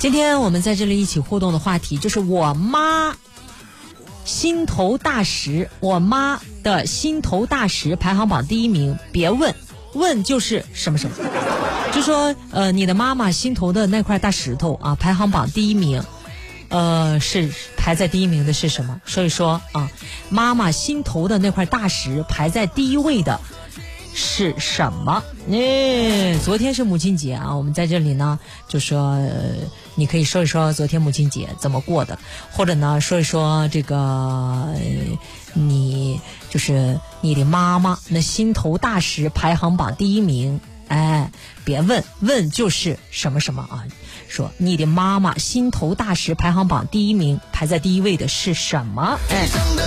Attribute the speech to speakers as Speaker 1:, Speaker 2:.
Speaker 1: 今天我们在这里一起互动的话题就是我妈心头大石，我妈的心头大石排行榜第一名，别问，问就是什么什么，就说你的妈妈心头的那块大石头啊，排行榜第一名，是排在第一名的是什么？所以说啊，妈妈心头的那块大石排在第一位的是什么？昨天是母亲节啊，我们在这里呢就说你可以说一说昨天母亲节怎么过的，或者呢说一说这个你就是你的妈妈那心头大石排行榜第一名，哎，别问，问就是什么什么啊，说你的妈妈心头大石排行榜第一名排在第一位的是什么？哎。